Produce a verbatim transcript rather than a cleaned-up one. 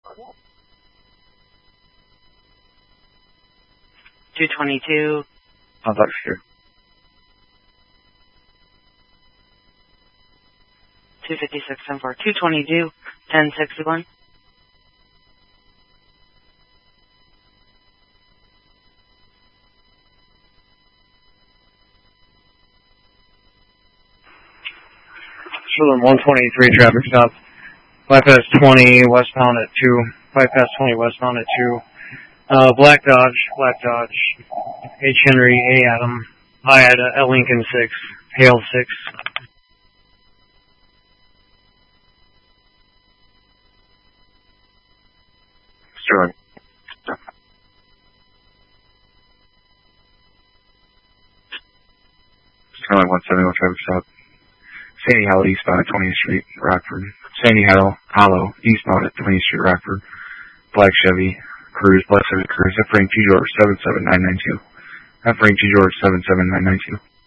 two twenty-two. I'll talk to you. two fifty-six, ten four, two twenty-two, ten sixty-one. Sherland one twenty-three traffic stop. Bypass twenty, westbound at two. Bypass twenty, westbound at two. Uh, Black Dodge, Black Dodge. H. Henry, A. Adam. I had uh, L. Lincoln six. Hale six. Sterling. Sterling one seventy-one traffic stop. Sandy Hollow eastbound at twentieth Street, Rockford. Sandy Hollow, Hollow eastbound at twentieth Street, Rockford. Black Chevy, Cruise, Black Chevy Cruise, F rank G George seven seven nine nine two. F rank G George seven seven nine nine two.